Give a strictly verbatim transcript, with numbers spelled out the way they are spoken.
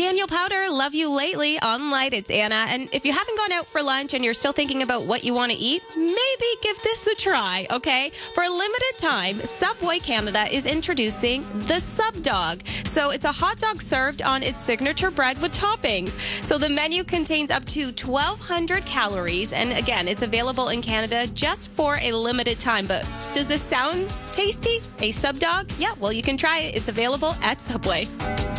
Daniel Powder, love you lately. On Light, it's Anna. And if you haven't gone out for lunch and you're still thinking about what you want to eat, maybe give this a try, okay? For a limited time, Subway Canada is introducing the Sub Dog. So it's a hot dog served on its signature bread with toppings. So the menu contains up to twelve hundred calories. And again, it's available in Canada just for a limited time. But does this sound tasty? A Sub Dog? Yeah, well, you can try it. It's available at Subway.